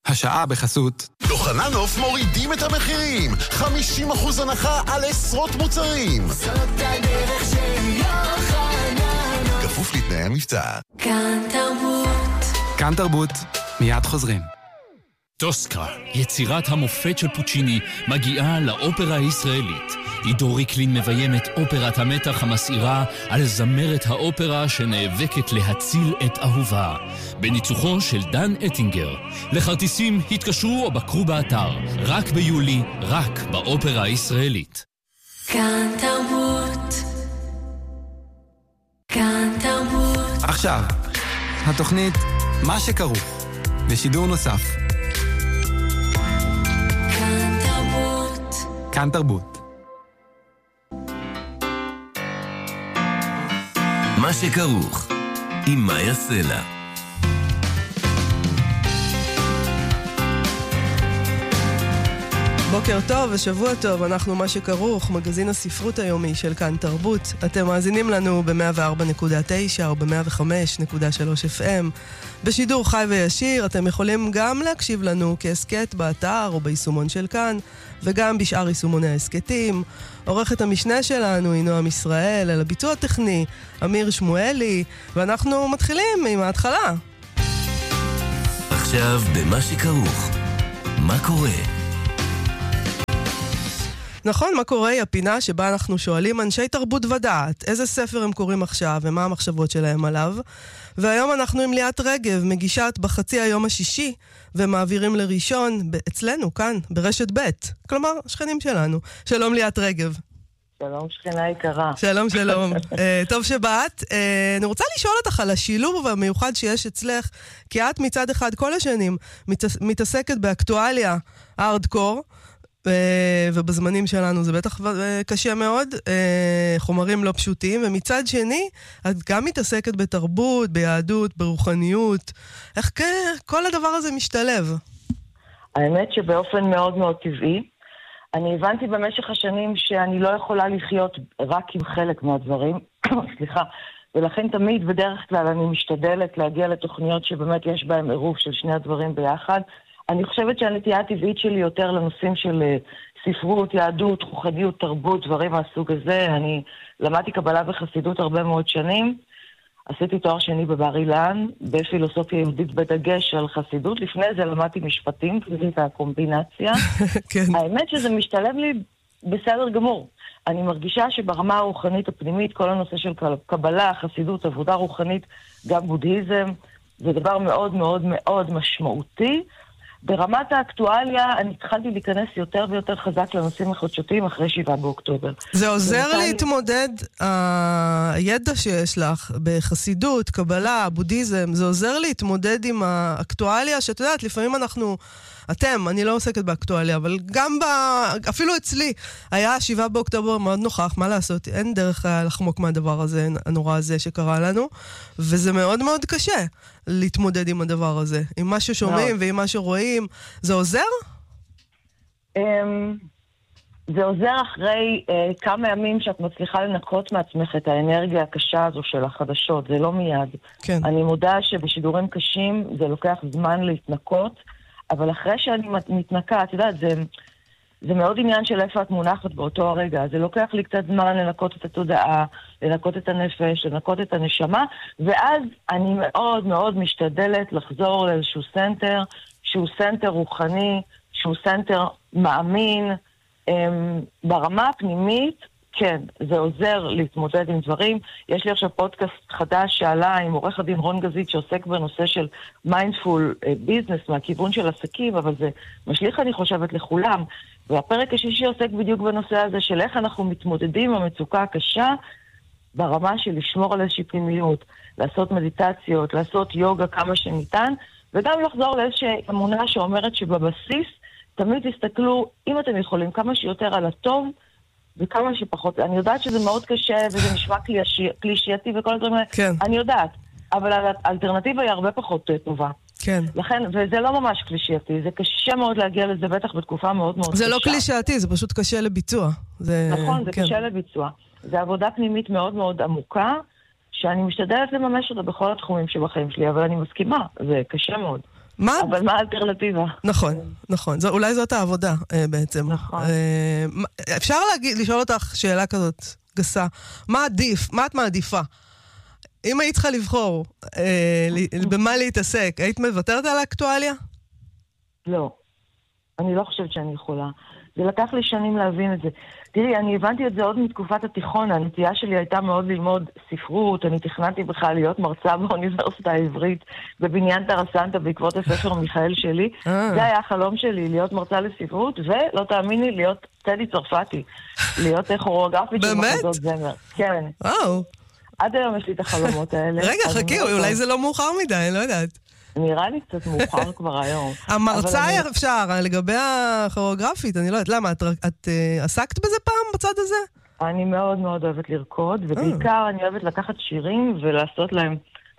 השעה בחסות יוחננוף מורידים את המחירים 50% הנחה על עשרות מוצרים. זאת הדרך של יוחננוף, כפוף לתנאי המבצע. כאן תרבות. כאן תרבות, מיד חוזרים. טוסקה, יצירת המופת של פוצ'יני, מגיעה לאופרה הישראלית. עידו ריקלין מביים את אופרת המתח המסעירה על זמרת האופרה שנאבקת להציל את אהובה. בניצוחו של דן אטינגר. לכרטיסים התקשרו או בקרו באתר. רק ביולי, רק באופרה הישראלית. כאן תרבות. כאן תרבות. עכשיו, התוכנית מה שכרוך, בשידור נוסף. כאן תרבות. כאן תרבות. מה שכרוך, עם מאיה סלע. בוקר טוב ושבוע טוב, אנחנו מה שכרוך, מגזין הספרות היומי של כאן תרבות. אתם מאזינים לנו ב-104.9 או ב-105.3 FM. בשידור חי וישיר אתם יכולים גם להקשיב לנו כעסקט באתר או ביישומון של כאן, וגם בשאר יישומוני העסקטים. עורכת המשנה שלנו היא נועם ישראל, על הביצוע הטכני אמיר שמואלי, ואנחנו מתחילים עם ההתחלה. עכשיו במה שכרוך, מה קורה? נכון, מה קורה? היא הפינה שבה אנחנו שואלים אנשי תרבות ודעת איזה ספר הם קוראים עכשיו ומה המחשבות שלהם עליו. והיום אנחנו עם ליאת רגב, מגישת בחצי היום השישי, ומעבירים לראשון אצלנו כאן, ברשת ב', כלומר, שכנים שלנו. שלום ליאת רגב. שלום שכנה יקרה. שלום, שלום. טוב שבאת. אני רוצה לשאול אותך על השילוב המיוחד שיש אצלך, כי את מצד אחד כל השנים מתעסקת באקטואליה הארדקור, ובזמנים שלנו זה בטח קשה מאוד, חומרים לא פשוטים, ומצד שני את גם מתעסקת בתרבות, ביהדות, ברוחניות. איך כל הדבר הזה משתלב? האמת שבאופן מאוד מאוד טבעי, אני הבנתי במשך השנים שאני לא יכולה לחיות רק עם חלק מהדברים, סליחה, ולכן תמיד בדרך כלל אני משתדלת להגיע לתוכניות שבאמת יש בהם עירוב של שני הדברים ביחד. אני חושבת שהנטייה הטבעית שלי יותר לנושאים של ספרות, יהדות, רוחניות, תרבות, דברים מהסוג הזה. אני למדתי קבלה וחסידות הרבה מאוד שנים. עשיתי תואר שני בבר אילן, בפילוסופיה יהודית בדגש על חסידות. לפני זה למדתי משפטים, זאת הקומבינציה. כן. האמת שזה משתלב לי בסדר גמור. אני מרגישה שברמה הרוחנית הפנימית, כל הנושא של קבלה, חסידות, עבודה רוחנית, גם בודהיזם, זה דבר מאוד מאוד מאוד משמעותי. ברמת האקטואליה, אני התחלתי להיכנס יותר ויותר חזק לנושאים החדשותיים אחרי 7 באוקטובר. זה עוזר להתמודד, הידע שיש לך בחסידות, קבלה, בודהיזם, זה עוזר להתמודד עם האקטואליה, שאת יודעת, לפעמים אני לא עוסקת באקטואליה, אבל גם אפילו אצלי, היה 7 באוקטובר מאוד נוכח, מה לעשות? אין דרך לחמוק מהדבר הזה, הנורא הזה שקרה לנו, וזה מאוד מאוד קשה להתמודד עם הדבר הזה, עם מה ששומעים ועם מה שרואים. זה עוזר? זה עוזר אחרי כמה ימים שאת מצליחה לנקות מעצמך את האנרגיה הקשה הזו של החדשות, זה לא מיד. כן. אני מודה שבשידורים קשים זה לוקח זמן להתנקות, אבל אחרי שאני מתנקה, את יודעת, זה מאוד עניין של איפה את מונחת באותו הרגע. זה לוקח לי קצת זמן לנקות את התודעה, לנקות את הנפש, לנקות את הנשמה, ואז אני מאוד מאוד משתדלת לחזור לאיזשהו סנטר, שהוא סנטר רוחני, שהוא סנטר מאמין. ברמה הפנימית, כן, זה עוזר להתמודד עם דברים. יש לי עכשיו פודקאסט חדש שעלה עם עורך הדין רון גזית שעוסק בנושא של מיינדפול ביזנס מהכיוון של עסקים, אבל זה משליך אני חושבת לכולם. והפרק השישי עוסק בדיוק בנושא הזה של איך אנחנו מתמודדים עם המצוקה הקשה ברמה של לשמור על איזושהי פנימיות, לעשות מדיטציות, לעשות יוגה כמה שניתן, וגם לחזור לאיזושהי אמונה שאומרת שבבסיס תמיד תסתכלו, אם אתם יכולים, כמה שיותר על הטוב, וכמה שפחות. אני יודעת שזה מאוד קשה, וזה נשמע קלישייתי וכל הדברים האלה. כן. אני יודעת. אבל האלטרנטיבה היא הרבה פחות טובה. כן. לכן, וזה לא ממש קלישייתי, זה קשה מאוד להגיע לזה, בטח בתקופה מאוד מאוד קשה. זה לא קלישייתי, זה פשוט קשה לביצוע. נכון, זה קשה לביצוע. זה עבודה פנימית מאוד מאוד עמוקה, שאני משתדלת לממש אותה בכל התחומים שבחיים שלי, אבל אני מסכימה, זה קשה מאוד. אבל מה האלטרנטיבה? נכון. אולי זאת העבודה בעצם. נכון. אפשר לשאול אותך שאלה כזאת גסה. מה עדיף? מה את מעדיפה? אם היית צריכה לבחור במה להתעסק, היית מוותרת על האקטואליה? לא. אני לא חושבת שאני יכולה. זה לקח לי שנים להבין את זה. תראי, אני הבנתי את זה עוד מתקופת התיכון. הנטייה שלי הייתה מאוד ללמוד ספרות. אני תכננתי בכלל להיות מרצה באוניברסיטה העברית בבניין טרסנטה בעקבות הספר מיכאל שלי. זה היה החלום שלי, להיות מרצה לספרות, ולא תאמיני, להיות טדי צרפתי. להיות כוריאוגרפית של מחזות זמר. כן. עד היום יש לי את החלומות האלה. רגע, חכי, אולי זה לא מאוחר מדי, אני לא יודעת. נראה לי קצת מאוחר כבר היום. המרצה אפשר, לגבי הכוריאוגרפית, אני לא יודעת, למה? את עסקת בזה פעם בצד הזה? אני מאוד מאוד אוהבת לרקוד, ובעיקר אני אוהבת לקחת שירים ולעשות להם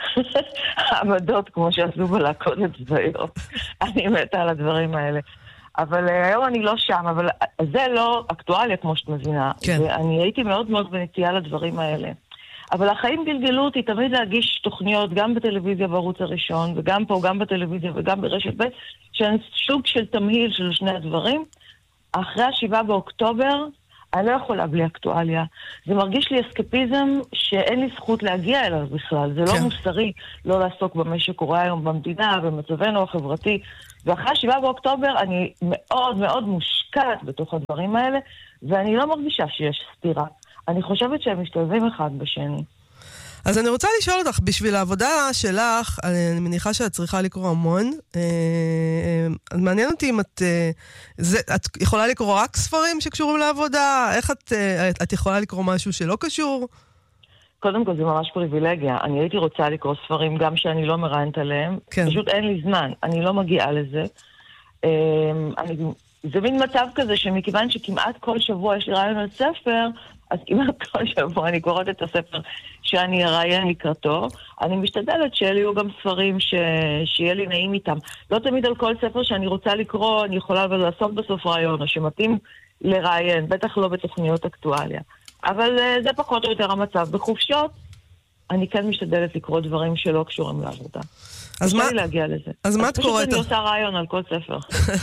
עמדות כמו שעשו בלהקות הצבאיות. אני מתה על הדברים האלה. אבל היום אני לא שם, אבל זה לא אקטואליה כמו שאת מבינה. ואני הייתי מאוד מאוד בנטייה לדברים האלה. אבל החיים גלגלו אותי תמיד להגיש תוכניות, גם בטלוויזיה בערוץ הראשון, וגם פה, גם בטלוויזיה וגם ברשת ב', שהן סוג של תמהיל של שני הדברים. אחרי 7 באוקטובר, אני לא יכולה בלי אקטואליה. זה מרגיש לי אסקפיזם שאין לי זכות להגיע אליו בכלל. זה לא מוסרי לא לעסוק במה שקורה היום במדינה, במצבנו החברתי. ואחרי 7 באוקטובר אני מאוד מאוד מושקעת בתוך הדברים האלה, ואני לא מרגישה שיש סתירה. אני חושבת שהם משתלבים אחד בשני. אז אני רוצה לשאול אותך, בשביל העבודה שלך, אני מניחה שאת צריכה לקרוא המון. מעניין אותי אם את יכולה לקרוא רק ספרים שקשורים לעבודה? איך את יכולה לקרוא משהו שלא קשור? קודם כל זה ממש פריבילגיה. אני הייתי רוצה לקרוא ספרים גם שאני לא מראיינת עליהם. פשוט אין לי זמן. אני לא מגיעה לזה. זה מין מצב כזה שמכיוון שכמעט כל שבוע יש לי רעיון על ספר, אז כמעט כל שבוע אני קוראת את הספר שאני אראיין לקראתו. אני משתדלת שיהיו גם ספרים שיהיה לי נעים איתם. לא תמיד על כל ספר שאני רוצה לקרוא, אני יכולה לעשות בסוף רעיון, או שמתאים לראיין, בטח לא בתוכניות אקטואליה. אבל זה פחות או יותר המצב. בחופשות, אני כן משתדלת לקרוא דברים שלא קשורים לעבודה. אז מה להגיע לזה? אז מה את קוראת? פשוט אני עושה רעיון על כל ספר.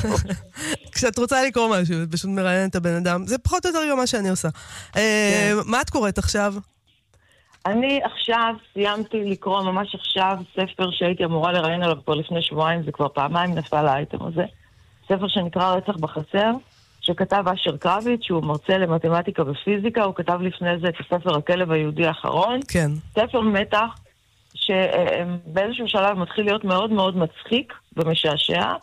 כשאת רוצה לקרוא משהו, את פשוט מראיינת את הבן אדם. זה פחות או יותר גם מה שאני עושה. מה את קוראת עכשיו? אני עכשיו סיימתי לקרוא ממש עכשיו ספר שהייתי אמורה לראיין עליו פה לפני שבועיים, זה כבר פעמיים נפל האייטם הזה. ספר שנקרא רצח בחצר, שכתב אשר קרביץ, שהוא מרצה למתמטיקה ופיזיקה, הוא כתב לפני זה את הספר הכלב היהודי האחרון. כן. ספר מתח, שבאיזשהו שלב מתחיל להיות מאוד מאוד מצחיק ומשעשע,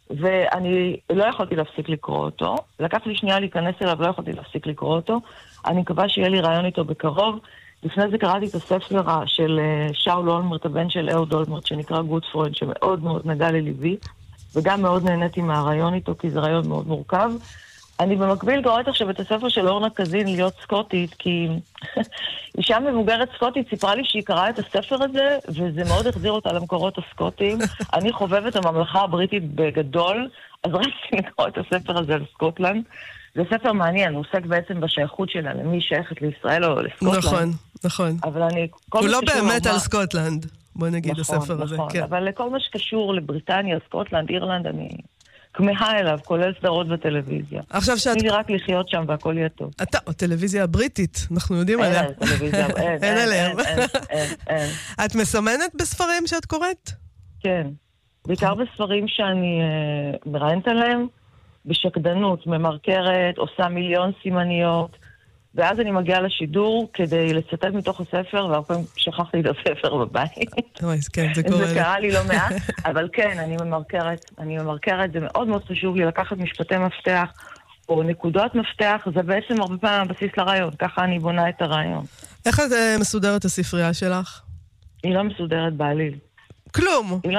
ואני לא יכולתי להפסיק לקרוא אותו. לקח לי שנייה להיכנס אליו, לא יכולתי להפסיק לקרוא אותו. אני מקווה שיהיה לי רעיון איתו בקרוב. לפני זה קראתי את הספר של שאול אולמרט, הבן של אהוד אולמרט, שנקרא גוטפרוינד, שמאוד מאוד נגע לליבי, וגם מאוד נהניתי מהרעיון איתו, כי זה רעיון מאוד מורכב. אני במקביל קוראת עכשיו את הספר של אורנה קזין, להיות סקוטית, כי אישה מבוגרת סקוטית סיפרה לי שהיא קראה את הספר הזה, וזה מאוד החזיר אותה למקורות הסקוטיים. אני חובבת הממלכה הבריטית בגדול, אז רציתי לקרוא את הספר הזה על סקוטלנד. זה ספר מעניין, הוא עוסק בעצם בשייכות שלה, למי שייכת לישראל או לסקוטלנד. נכון, נכון. אבל אני... הוא לא באמת על סקוטלנד, בוא נגיד הספר הזה. נכון, אבל לכל מה שקשור לבריטניה, סקוטלנד, אירלנד, אני... כמהה אליו, כולל סדרות בטלוויזיה. עכשיו שאת... תני לי רק לחיות שם והכל יהיה טוב. הטלוויזיה הבריטית, אנחנו יודעים עליה. אין עליהם. אין. את מסמנת בספרים שאת קוראת? כן. בעיקר בספרים שאני מראיינת עליהם, בשקדנות, ממרקרת, עושה מיליון סימניות, ואז אני מגיעה לשידור כדי לצטט מתוך הספר, והרבה פעמים שכחתי את הספר בבית. כן, זה קורה. זה קרה לי לא מעט, אבל כן, אני ממרקרת, זה מאוד מאוד חשוב לי לקחת משפטי מפתח, או נקודות מפתח, זה בעצם הרבה פעמים הבסיס לרעיון, ככה אני בונה את הרעיון. איך את מסודרת הספרייה שלך? היא לא מסודרת בעליל. כלום? היא לא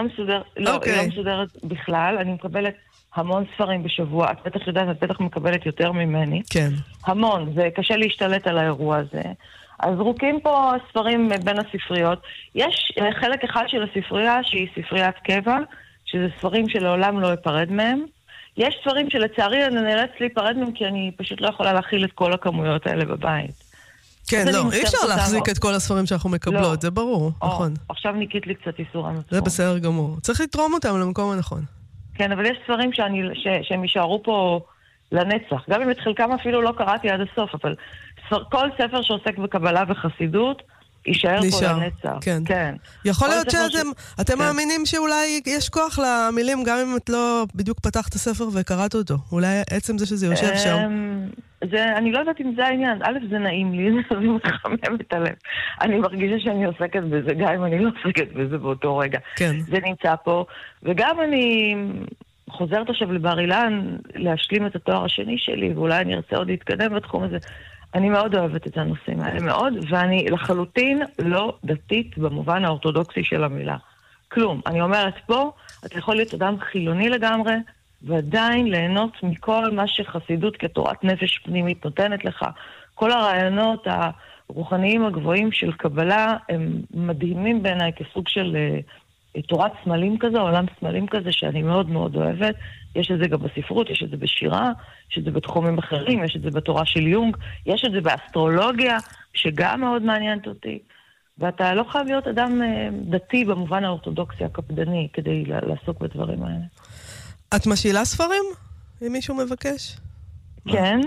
מסודרת בכלל, אני מקבלת המון ספרים בשבוע, את בטח יודעת, את בטח מקבלת יותר ממני. כן. המון, זה קשה להשתלט על האירוע הזה. אז זרוקים פה ספרים בין הספריות. יש חלק אחד של הספרייה שהיא ספריית קבע, שזה ספרים שלעולם לא אפרד מהם. יש ספרים שלצערי אני נאלץ להיפרד מהם, כי אני פשוט לא יכולה להכיל את כל הכמויות האלה בבית. כן, לא, אי אפשר להחזיק את כל הספרים שאנחנו מקבלות, זה ברור, נכון. עכשיו ניקית לי קצת איסור המצפון. זה בסדר גמור. צריך לתרום אותם למקום הנכון. כן, אבל יש ספרים שהם יישארו פה לנצח. גם אם את חלקם אפילו לא קראתי עד הסוף, אבל כל ספר שעוסק בקבלה וחסידות, יישאר פה לנצח. כן. יכול להיות שאתם מאמינים שאולי יש כוח למילים, גם אם את לא בדיוק פתחת הספר וקראת אותו. אולי עצם זה שזה יושב שם. אני לא יודעת אם זה העניין. א', זה נעים לי, זה מחמם את הלב. אני מרגישה שאני עוסקת בזה, גם אם אני לא עוסקת בזה באותו רגע. כן. זה נמצא פה. וגם אני חוזרת עכשיו לבר אילן להשלים את התואר השני שלי, ואולי אני ארצה עוד להתקדם בתחום הזה. אני מאוד אוהבת את הנושאים האלה, מאוד, ואני לחלוטין לא דתית במובן האורתודוקסי של המילה. כלום. אני אומרת פה, אתה יכול להיות אדם חילוני לגמרי, ועדיין ליהנות מכל מה שחסידות כתורת נפש פנימית נותנת לך. כל הרעיונות הרוחניים הגבוהים של קבלה הם מדהימים בעיניי כסוג של תורת סמלים כזה, עולם סמלים כזה שאני מאוד מאוד אוהבת. יש את זה גם בספרות, יש את זה בשירה, יש את זה בתחומים אחרים, יש את זה בתורה של יונג, יש את זה באסטרולוגיה, שגם מאוד מעניינת אותי. ואתה לא חייב להיות אדם דתי במובן האורתודוקסי הקפדני כדי לעסוק בדברים האלה. את משאילה ספרים? אם מישהו מבקש? כן,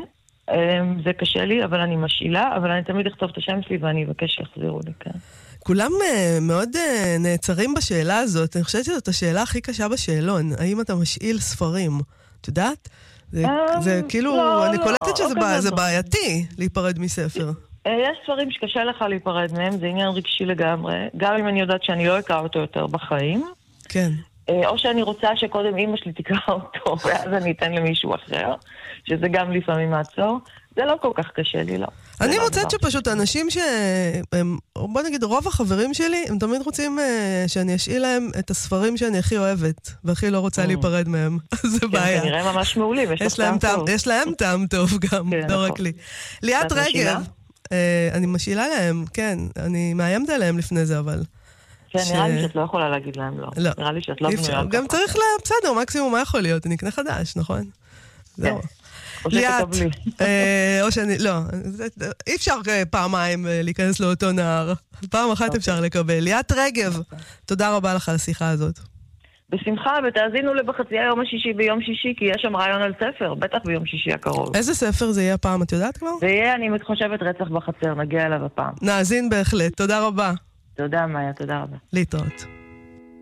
זה קשה לי, אבל אני משאילה, אבל אני תמיד אכתוב את השם שלי ואני אבקש שיחזירו לי, כן. כולם מאוד נעצרים בשאלה הזאת. אני חושבת שזאת השאלה הכי קשה בשאלון. האם אתה משאיל ספרים? את יודעת? זה כאילו, אני קולטת שזה בעייתי להיפרד מספר. יש ספרים שקשה לך להיפרד מהם, זה עניין רגשי לגמרי. גם אם אני יודעת שאני לא אקרא אותו יותר בחיים. כן. או שאני רוצה שקודם אמא שלי תקרא אותו, ואז אני אתן למישהו אחר, שזה גם לפעמים מעצור. זה לא כל כך קשה לי, לא. אני מוצאת שפשוט אנשים בוא נגיד, רוב החברים שלי, הם תמיד רוצים שאני אשאיל להם את הספרים שאני הכי אוהבת, והכי לא רוצה להיפרד מהם. זה בעיה. כן, כנראה ממש מעולים, יש להם טעם טוב גם, לא רק לי. ליאת רגב, אני משאילה להם, כן, אני מאיימת עליהם לפני זה, אבל... כן, נראה לי שאת לא יכולה להגיד להם לא. נראה לי שאת לא בנויה. גם צריך להם, בסדר, מקסימום מה יכול להיות? אני אקנה חדש, נכון? זהו. ליאת, או שאני, לא, אי אפשר פעמיים להיכנס לאותו נער. פעם אחת אפשר לקבל. ליאת רגב, תודה רבה לך על השיחה הזאת. בשמחה, ותאזינו לבחצי היום השישי ביום שישי, כי יש שם רעיון על ספר, בטח ביום שישי הקרוב. איזה ספר זה יהיה הפעם, את יודעת כבר? זה יהיה, אני חושבת, רצח בחצר, נגיע אליו הפעם. נאזין בהחלט, תודה רבה. תודה, מאיה, תודה רבה. להתראות.